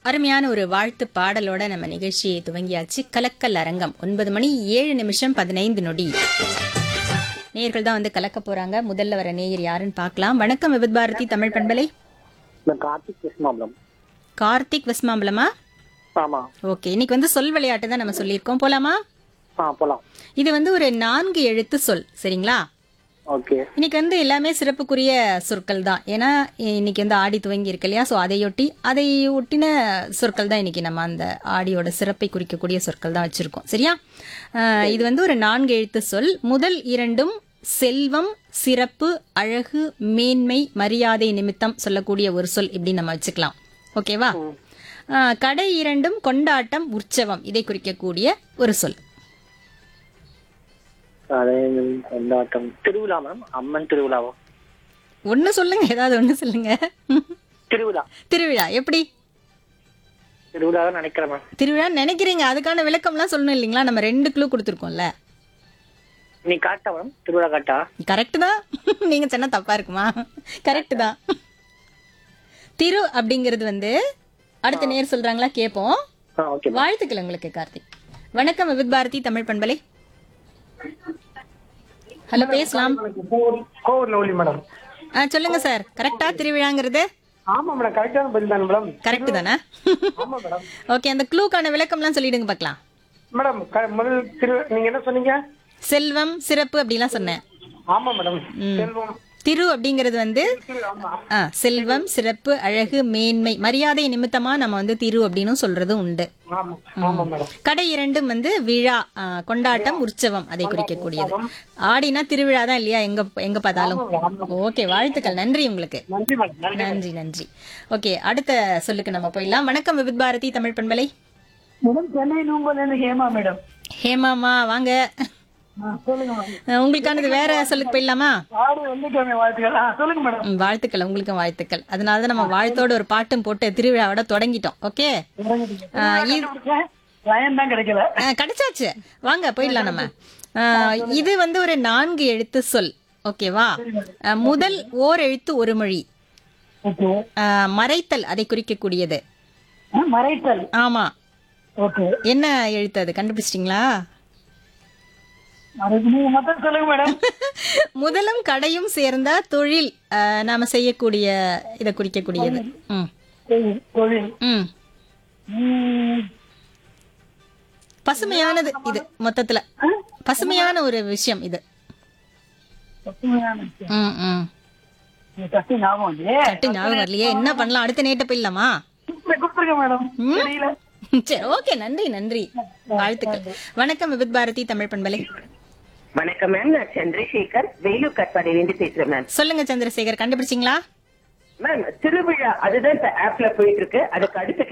அருமையான ஒரு வாழ்த்து பாடலோட நம்ம நிகழ்ச்சியை துவங்கியாச்சு. கலக்கல் அரங்கம் 9:07:15 நேயர்கள் தான் வந்து கலக்க போறாங்க. முதல்ல வர நேயர் யாருன்னு பார்க்கலாம். வணக்கம் விவித் பாரதி தமிழ் பண்பலை. கார்த்திக் விஸ்மாம்பலம். கார்த்திக் விஸ்மாம்பலமா? ஆமா. ஓகே, இன்னைக்கு வந்து சொல் விளையாட்டு தான் நம்ம சொல்லியிருக்கோம். போலாமா? போலாம். இது வந்து ஒரு 4 எழுத்து சொல். சரிங்களா? ஓகே. இன்னைக்கு வந்து எல்லாமே சிறப்புக்குரிய சொற்கள் தான். ஏன்னா இன்னைக்கு வந்து ஆடி துவங்கி இருக்கு இல்லையா? ஸோ அதை ஒட்டின சொற்கள் தான் இன்னைக்கு நம்ம அந்த ஆடியோட சிறப்பை குறிக்கக்கூடிய சொற்கள் தான் வச்சிருக்கோம். சரியா? இது வந்து ஒரு 4 எழுத்து சொல். முதல் 2ம் செல்வம், சிறப்பு, அழகு, மேன்மை, மரியாதை நிமித்தம் சொல்லக்கூடிய ஒரு சொல் இப்படி நம்ம வச்சுக்கலாம். ஓகேவா? கடை 2ம் கொண்டாட்டம், உற்சவம் இதை குறிக்கக்கூடிய ஒரு சொல். கொண்டாட்டம் திருவிழா மேம். அம்மன் திருவிழாவா? ஒன்னு சொல்லுங்க, ஏதாவது ஒண்ணு சொல்லுங்க. திருவிழா. திருவிழா எப்படி? திருவிழா நினைக்கிறேன் மேம். திருவிழா நினைக்கிறீங்க, அதுக்கான விளக்கம்லாம் சொல்லணும் இல்லைங்களா? நம்ம 2 க்ளூ கொடுத்துருக்கோம்ல. நீ காட்டா மேம்? திருவிழா காட்டா? கரெக்ட் தான். நீங்க சொன்னா தப்பா இருக்குமா? கரெக்ட் தான். திரு அப்படிங்கிறது வந்து அடுத்த நேர் சொல்றாங்களா கேட்போம். ஓகே. வாழ்த்துக்கள் உங்களுக்கு கார்த்திக். வணக்கம் விவித் பாரதி தமிழ் பண்பலை. ஹலோ, பேசலாம். Kovur lovely madam. சொல்லுங்க சார், கரெக்டா திருவிழாங்கிறது? ஆமா மேடம், கரெக்டான பதில் தான் மேடம். கரெக்ட் தானே? ஆமா மேடம். ஓகே, அந்த க்ளூக்கான விளக்கம்லாம் சொல்லிடுங்க பார்க்கலாம். மேடம் முதல் நீங்க என்ன சொன்னீங்க? செல்வம், சிறப்பு அப்படிலாம் சொன்னேன். ஆமா மேடம். செல்வம். திரு அப்படிங்கிறது வந்து செல்வம், சிறப்பு, அழகு, மேன்மை, மரியாதை நிமித்தமா நம்ம வந்து திரு அப்படின்னு சொல்றது உண்டு. கடை 2ம் வந்து விழா, கொண்டாட்டம், உற்சவம் அதை குறிக்கக்கூடியது. ஆடினா திருவிழா தான் இல்லையா? எங்க பார்த்தாலும். ஓகே, வாழ்த்துக்கள். நன்றி உங்களுக்கு. நன்றி நன்றி. ஓகே, அடுத்த சொல்லுக்கு நம்ம போயிடலாம். வணக்கம் விவித் பாரதி தமிழ் பண்பலை. ஹேமா மேடம். ஹேமாமா வாங்க. உங்களுக்கானது வேற சொல்லுக்கு போயிடலாமா? வாழ்த்துக்கள், உங்களுக்கும் வாழ்த்துக்கள். அதனாலதான் நம்ம வாழ்த்தோட ஒரு பாட்டும் போட்டு திருவிழாவோட தொடங்கிட்டோம். ஓகே, கிடைச்சாச்சு. வாங்க போயிடலாம் நம்ம. இது வந்து ஒரு 4 எழுத்து சொல். ஓகேவா? முதல் ஓர் எழுத்து ஒரு மொழி. மறைத்தல் அதை குறிக்கக்கூடியது. மறைத்தல். ஆமா. என்ன எழுத்து அது? கண்டுபிடிச்சிட்டீங்களா? முதலும் கடையும் சேர்ந்த தொழில் நாம செய்யக்கூடிய இதை குறிக்கக்கூடியது. பசுமையானது இது. மொத்தத்துல பசுமையான ஒரு விஷயம் இது. சட்டி ஞாபகம் வரலையே, என்ன பண்ணலாம்? அடுத்த நேட்ட போயிடலாமா? சரி, ஓகே. நன்றி நன்றி, வாழ்த்துக்கள். வணக்கம் விவித் பாரதி தமிழ் பண்பலை. வணக்கம் மேம், நான் சந்திரசேகர், வேலூர் கட்பாடியிலிருந்து பேசுறேன் மேம். சொல்லுங்க சந்திரசேகர், கண்டுபிடிச்சிங்களா? மேம் திருவிழா அதுதான் இப்ப ஆப்ல போயிட்டு இருக்கு. அதுக்கு அடுத்த